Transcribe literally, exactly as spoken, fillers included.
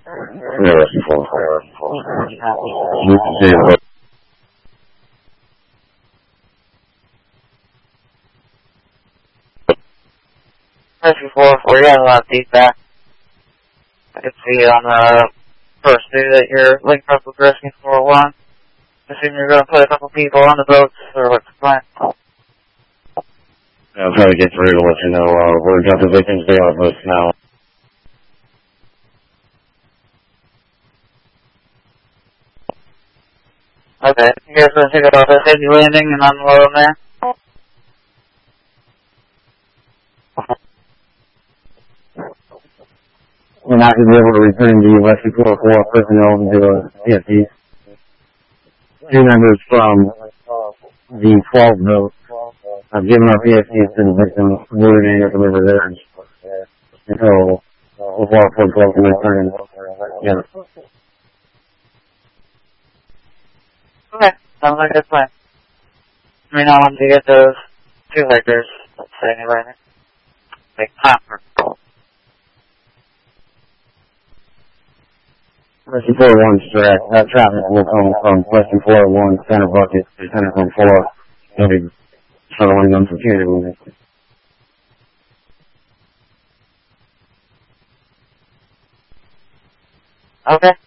Rescue four four, you have a lot of feedback. I can see on the first day that you're linked up with Rescue four one. I assume you're going to put a couple people on the boats, or what's the plan? I'll try to get through to let you know. Uh, we've got the victims day on the boats now. Okay, you guys going to take off a heavy landing and unload them there? We're not going to be able to return the Rescue four four personnel to the P S Cs. Two members from the twelve boat have given our P S Cs to the victims. We're going to deliver theirs until before four twelve can return. Yeah. Okay, sounds like a good plan. I mean, I wanted to get those two hikers, let's say, right? Make time for Rescue four one's direct. That traffic will come from Rescue four one, center bucket, center from four. They'll be shuttling them from here. Okay.